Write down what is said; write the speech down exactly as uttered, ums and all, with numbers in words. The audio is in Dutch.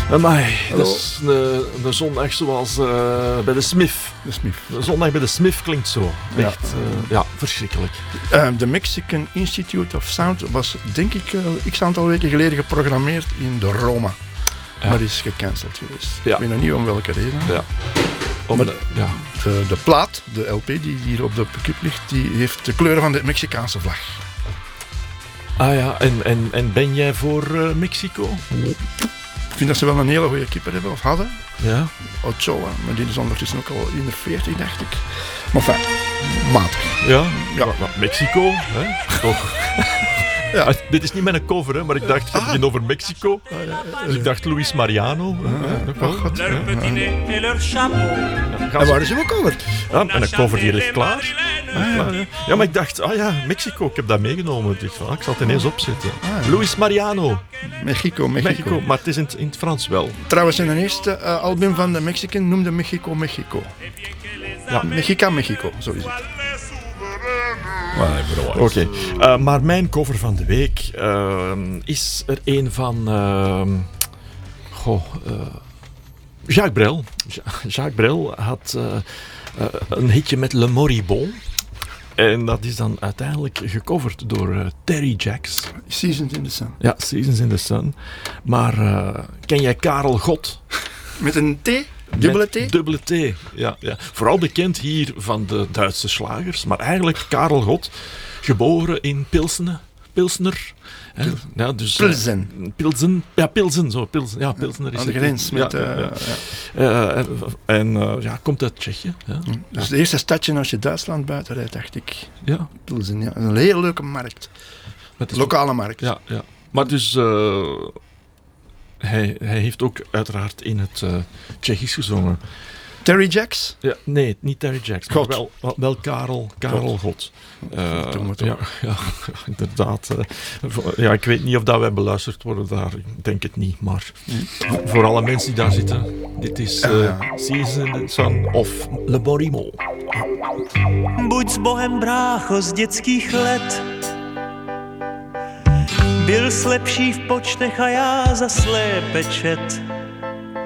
Amai, dat is een, een zondag zoals uh, bij de Smith. De Smith. De zondag bij de Smith klinkt zo. Echt, ja, uh, ja verschrikkelijk. Uh, de Mexican Institute of Sound was, denk ik, uh, x aantal weken geleden geprogrammeerd in de Roma. Ja. Maar is gecanceld geweest. Ja. Ik weet nog niet om welke reden. Ja. Om maar de, ja. de, de plaat, de L P die hier op de pick-up ligt, die heeft de kleuren van de Mexicaanse vlag. Ah ja, en, en, en ben jij voor uh, Mexico? Ik vind dat ze wel een hele goede keeper hebben, of hadden. Ja. Ochoa, maar die is ondertussen ook al in de veertig, dacht ik. Maar fijn, matig. Ja, ja. Maar, maar Mexico, hè? Toch? Ja. Ah, dit is niet mijn cover, hè, maar ik dacht, het ging over Mexico. Ah, ja, ja, ja. Dus ik dacht Luis Mariano. Ah, ja. Oh, God. Ja, ja. Ja, en waar is uw cover? Ja, en een cover die ligt klaar. Ah, ja. ja, maar ik dacht, ah ja, Mexico, ik heb dat meegenomen. Ik, dacht, ah, ik zal het ineens opzetten. Ah, ja. Luis Mariano. Mexico, Mexico, Mexico. Maar het is in het, in het Frans wel. Trouwens, zijn eerste uh, album van de Mexican noemde Mexico, Mexico. Ja, Mexica, Mexico, zo is het. Oké, okay. uh, maar mijn cover van de week uh, is er een van uh, goh, uh, Jacques Brel. Ja, Jacques Brel had uh, uh, een hitje met Le Moribond. En dat is dan uiteindelijk gecoverd door uh, Terry Jacks. Seasons in the Sun. Ja, Seasons in the Sun. Maar uh, ken jij Karel Gott? Met een T? Dubbele T? Dubbele T, ja, ja. Vooral bekend hier van de Duitse slagers. Maar eigenlijk Karel Gott, geboren in Pilsene, Pilsner. Hè? Ja, dus, Pilsen. Uh, Pilsen. Ja, Pilsen. Zo, Pilsen. Ja, Pilsner is aan de grens. Met, ja, uh, ja. Ja. Uh, en uh, ja, komt uit Tsjechië. Ja. Dus ja. Het eerste stadje als je Duitsland buiten rijdt, dacht ik. Ja. Pilsen, ja. Een hele leuke markt. Lokale markt. Ja, ja. Maar dus... Uh, Hij, hij heeft ook uiteraard in het uh, Tsjechisch gezongen. Terry Jacks? Ja, nee, niet Terry Jacks, maar wel, wel, wel Karel, Karel God. Uh, ja, ja, inderdaad. Uh, ja, ik weet niet of dat wij beluisterd worden daar. Ik denk het niet, maar mm. voor alle mensen die daar zitten, dit is uh, uh, Seasons in the Sun of Le Moribond. Buď s Bohem, brácho, z dětských let. Byl slepší v počtech a já za slépe čet.